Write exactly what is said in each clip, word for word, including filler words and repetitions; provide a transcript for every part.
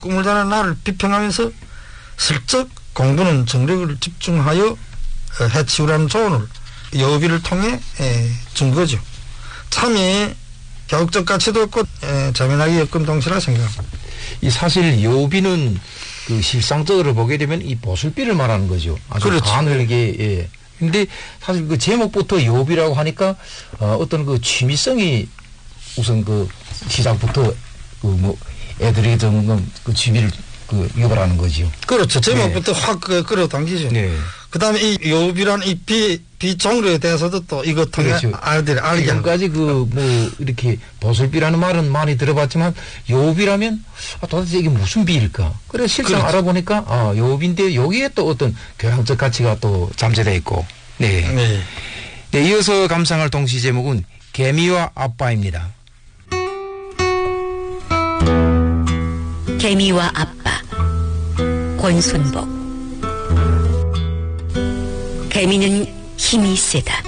꿈을 자는 나를 비평하면서 슬쩍 공부는 정력을 집중하여 해치우라는 조언을 여비를 통해 준 거죠. 참에 교육적 가치도 없고 재미나게 엮은 동시라 생각합니다. 이 사실 여비는 그 실상적으로 보게 되면 이 보슬비를 말하는 거죠. 아주 그렇죠. 가늘게. 예. 근데 사실 그 제목부터 여비라고 하니까 어, 어떤 그 취미성이 우선 그 시작부터 그 뭐 애들이 좀 그 취미를 그 유발하는 거죠. 그렇죠. 제목부터 네. 확 그 끌어당기죠. 네. 그다음에 이 여비란 이 비 비종류에 대해서도 또 이것 통해 그렇죠. 아이들이 알게 하는. 지금까지 그 뭐 이렇게 보슬비라는 말은 많이 들어봤지만 여비라면 아, 도대체 이게 무슨 비일까? 그래 실상 그렇죠. 알아보니까 아 여비인데 여기에 또 어떤 교양적 가치가 또 잠재되어 있고. 네. 네. 네. 이어서 감상할 동시 제목은 개미와 아빠입니다. 개미와 아빠 권순복. 개미는 힘이 세다.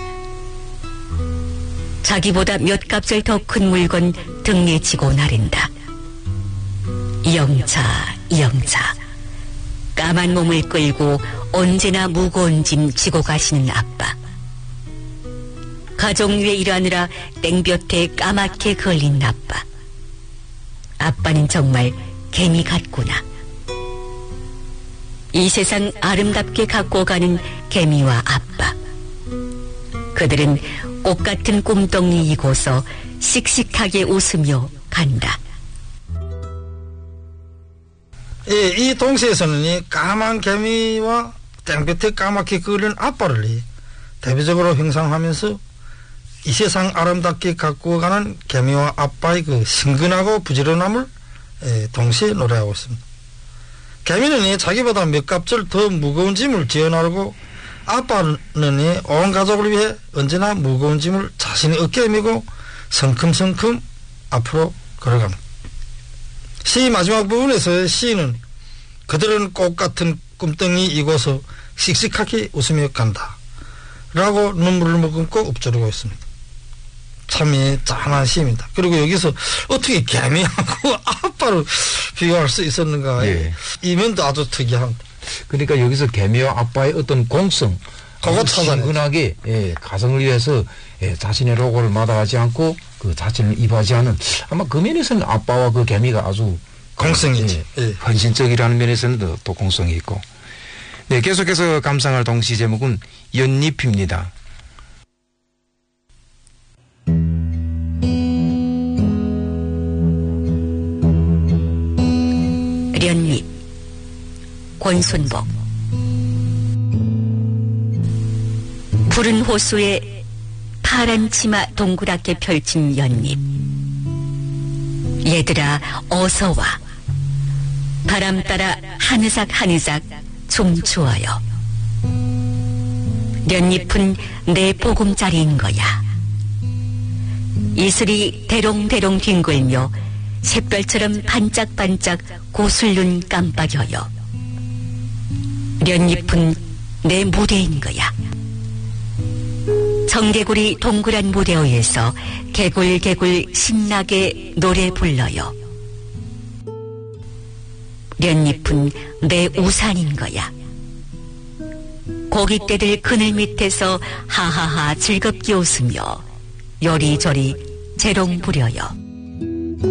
자기보다 몇 값을 더 큰 물건 등에 지고 나른다. 영차 영차 까만 몸을 끌고 언제나 무거운 짐 지고 가시는 아빠. 가정 위에 일하느라 땡볕에 까맣게 걸린 아빠. 아빠는 정말 개미 같구나. 이 세상 아름답게 갖고 가는 개미와 아빠. 그들은 꽃 같은 꿈덩이 이고서 씩씩하게 웃으며 간다. 예, 이 동시에서는 이 까만 개미와 땡볕에 까맣게 그을린 아빠를 대표적으로 형상하면서 이 세상 아름답게 갖고 가는 개미와 아빠의 그 신근하고 부지런함을 예, 동시에 노래하고 있습니다. 개미는 자기보다 몇 값을 더 무거운 짐을 지어나르고 아빠는 온 가족을 위해 언제나 무거운 짐을 자신의 어깨에 메고 성큼성큼 앞으로 걸어갑니다. 시 마지막 부분에서 시인은 그들은 꽃 같은 꿈덩이 이고서 씩씩하게 웃으며 간다 라고 눈물을 머금고 읊조리고 있습니다. 참 짠한 시입니다. 그리고 여기서 어떻게 개미하고 아빠를 비교할 수 있었는가. 예. 이 면도 아주 특이합니다. 그러니까 여기서 개미와 아빠의 어떤 공성, 그거 친근하게 예, 가정을 위해서 예, 자신의 로고를 마다하지 않고 그 자신을 입하지 않은 아마 그 면에서는 아빠와 그 개미가 아주 공성이지. 예, 예. 헌신적이라는 면에서는 또, 또 공성이 있고. 네, 계속해서 감상할 동시 제목은 연잎입니다. 연잎 권순복. 푸른 호수에 파란 치마 동그랗게 펼친 연잎. 얘들아 어서 와. 바람 따라 하느삭 하느삭 춤추어요. 연잎은 내 보금자리인 거야. 이슬이 대롱대롱 뒹굴며 샛별처럼 반짝반짝 고슬륜 깜빡여요. 연잎은 내 무대인 거야. 청개구리 동그란 무대 위에서 개굴개굴 신나게 노래 불러요. 연잎은 내 우산인 거야. 고깃대들 그늘 밑에서 하하하 즐겁게 웃으며 요리조리 재롱 부려요.